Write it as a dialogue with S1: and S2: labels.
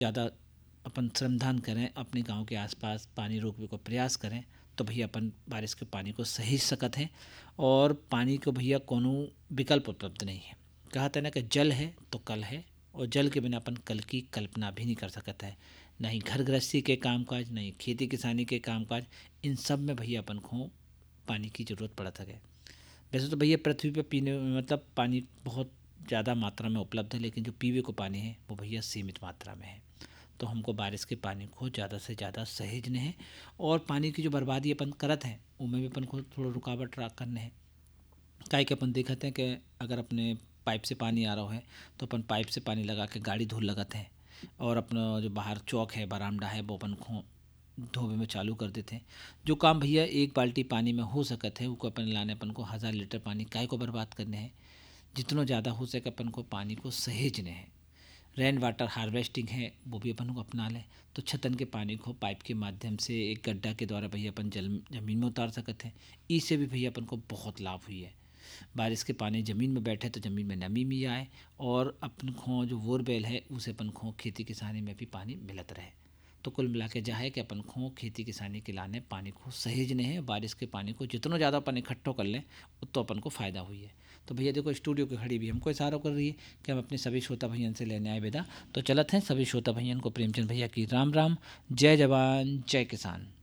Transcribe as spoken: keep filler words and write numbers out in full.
S1: ज़्यादा अपन श्रमदान करें, अपने गांव के आसपास पानी रोकने को प्रयास करें, तो भैया अपन बारिश के पानी को सही सकत हैं। और पानी को भैया कोनो विकल्प उपलब्ध नहीं है। कहते हैं ना कि जल है तो कल है, और जल के बिना अपन कल की कल्पना भी नहीं कर सकता है। ना ही घर गृहस्थी के कामकाज, ना ही खेती किसानी के कामकाज, इन सब में भैया अपन को पानी की ज़रूरत पड़त है। वैसे तो भैया पृथ्वी पे पीने मतलब पानी बहुत ज़्यादा मात्रा में उपलब्ध है, लेकिन जो पीवे को पानी है वो भैया सीमित मात्रा में है। तो हमको बारिश के पानी को ज़्यादा से ज़्यादा सहेजने हैं, और पानी की जो बर्बादी अपन करत हैं उनमें भी अपन को थोड़ा रुकावट रा करने हैं। काहे कि अपन देखते हैं कि अगर अपने पाइप से पानी आ रहा है तो अपन पाइप से पानी लगा के गाड़ी धो लगत हैं, और अपना जो बाहर चौक है, बरामदा है, वो अपन को धोबे में चालू कर देते हैं। जो काम भैया एक बाल्टी पानी में हो सकत है, उसको अपन लाने अपन को हज़ार लीटर पानी काहे को बर्बाद करने हैं। जितना ज़्यादा हो सके अपन को पानी को सहेजने हैं। रेन वाटर हार्वेस्टिंग है वो भी अपन को अपना लें, तो छतन के पानी को पाइप के माध्यम से एक गड्ढा के द्वारा भैया अपन जल ज़मीन में उतार सकते हैं। इससे भी भैया अपन को बहुत लाभ हुई है। बारिश के पानी ज़मीन में बैठे तो ज़मीन में नमी भी आए, और अपन को जो बोरवेल है उसे अपन को खेती किसानी में भी पानी मिलत रहे। तो कुल मिला के जा है कि अपन को खेती किसानी के लाने पानी को सहेजने हैं। बारिश के पानी को जितना ज़्यादा अपन इकट्ठो कर लें उतना अपन को फ़ायदा हुई है। तो भैया देखो स्टूडियो की खड़ी भी हमको इशारा कर रही है कि हम अपने सभी श्रोता भैया से लेने आए विदा। तो चलत हैं सभी श्रोता भैया को प्रेमचंद भैया की राम राम। जय जवान जय किसान।